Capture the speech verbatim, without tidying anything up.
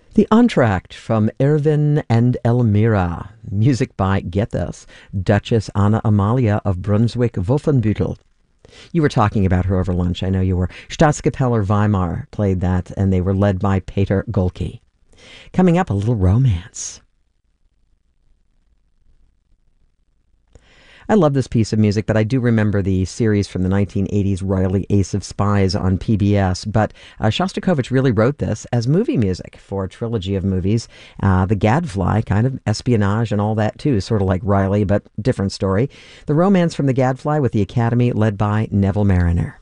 The Entr'acte from Erwin and Elmira. Music by, get this, Duchess Anna Amalia of Brunswick-Wolfenbüttel. You were talking about her over lunch. I know you were. Staatskapelle Weimar played that, and they were led by Peter Golke. Coming up, a little romance. I love this piece of music, but I do remember the series from the nineteen eighties, Riley Ace of Spies on P B S. But uh, Shostakovich really wrote this as movie music for a trilogy of movies. Uh, the Gadfly, kind of espionage and all that too, sort of like Riley, but different story. The Romance from the Gadfly with the Academy, led by Neville Mariner.